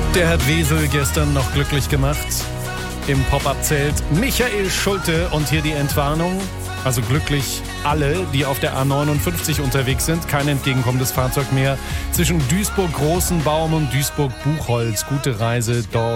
Der hat Wesel gestern noch glücklich gemacht im Pop-Up-Zelt. Michael Schulte und hier die Entwarnung. Also glücklich alle, die auf der A59 unterwegs sind. Kein entgegenkommendes Fahrzeug mehr zwischen Duisburg-Großenbaum und Duisburg-Buchholz. Gute Reise dort.